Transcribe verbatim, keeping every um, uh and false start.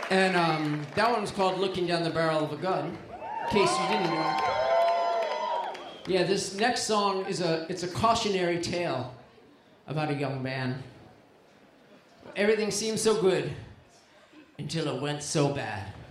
And um, that one's called Looking Down the Barrel of a Gun, in case you didn't know. Yeah, this next song is a, it's a cautionary tale about a young man. Everything seemed so good until it went so bad.